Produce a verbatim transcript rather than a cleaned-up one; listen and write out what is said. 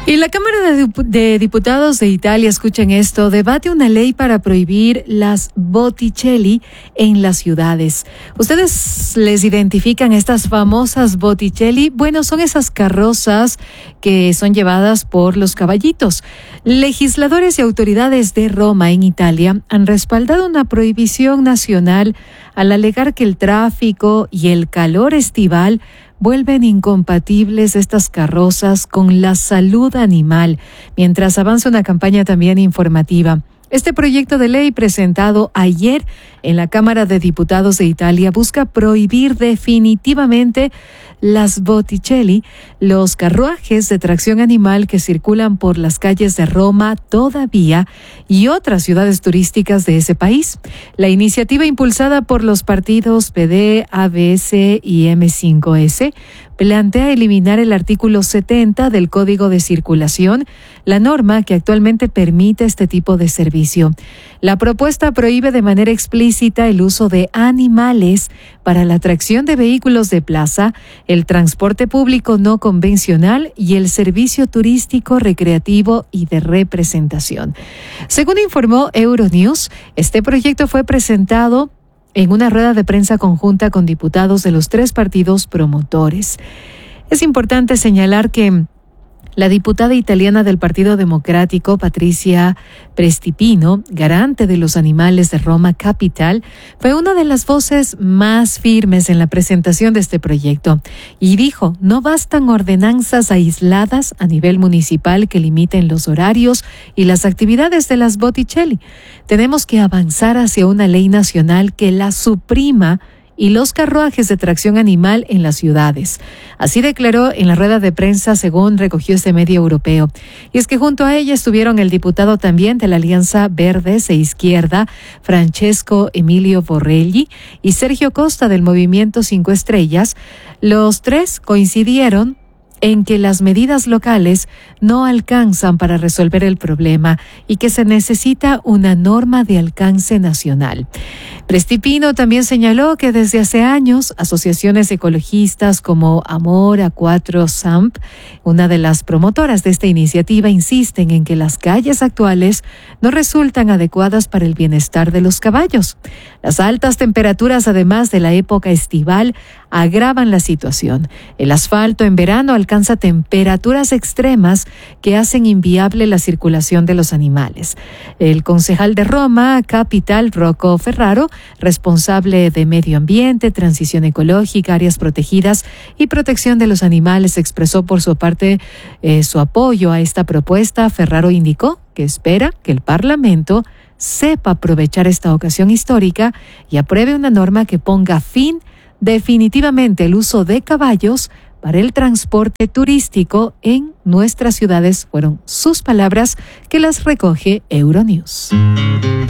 Y la Cámara de, Dip- de Diputados de Italia, escuchen esto, debate una ley para prohibir las Botticelli en las ciudades. ¿Ustedes les identifican estas famosas Botticelli? Bueno, son esas carrozas que son llevadas por los caballitos. Legisladores y autoridades de Roma, en Italia, han respaldado una prohibición nacional al alegar que el tráfico y el calor estival vuelven incompatibles estas carrozas con la salud animal, mientras avanza una campaña también informativa. Este proyecto de ley presentado ayer en la Cámara de Diputados de Italia busca prohibir definitivamente las Botticelli, los carruajes de tracción animal que circulan por las calles de Roma todavía y otras ciudades turísticas de ese país. La iniciativa, impulsada por los partidos P D, A B S y M cinco S, plantea eliminar el artículo setenta del Código de Circulación, la norma que actualmente permite este tipo de servicio. La propuesta prohíbe de manera explícita el uso de animales para la tracción de vehículos de plaza, el transporte público no convencional y el servicio turístico, recreativo y de representación. Según informó Euronews, este proyecto fue presentado en una rueda de prensa conjunta con diputados de los tres partidos promotores. Es importante señalar que la diputada italiana del Partido Democrático, Patricia Prestipino, garante de los animales de Roma Capital, fue una de las voces más firmes en la presentación de este proyecto y dijo: no bastan ordenanzas aisladas a nivel municipal que limiten los horarios y las actividades de las Botticelli. Tenemos que avanzar hacia una ley nacional que la suprima y los carruajes de tracción animal en las ciudades. Así declaró en la rueda de prensa, según recogió este medio europeo. Y es que junto a ella estuvieron el diputado también de la Alianza Verdes e Izquierda, Francesco Emilio Borrelli, y Sergio Costa del Movimiento Cinco Estrellas. Los tres coincidieron en que las medidas locales no alcanzan para resolver el problema y que se necesita una norma de alcance nacional. Prestipino también señaló que desde hace años asociaciones ecologistas como Amor a Cuatro S A M P, una de las promotoras de esta iniciativa, insisten en que las calles actuales no resultan adecuadas para el bienestar de los caballos. Las altas temperaturas, además de la época estival, agravan la situación. El asfalto en verano alcanza temperaturas extremas que hacen inviable la circulación de los animales. El concejal de Roma Capital, Rocco Ferraro, responsable de medio ambiente, transición ecológica, áreas protegidas y protección de los animales, expresó por su parte eh, su apoyo a esta propuesta. Ferraro indicó que espera que el Parlamento sepa aprovechar esta ocasión histórica y apruebe una norma que ponga fin definitivamente el uso de caballos para el transporte turístico en nuestras ciudades. Fueron sus palabras que las recoge Euronews.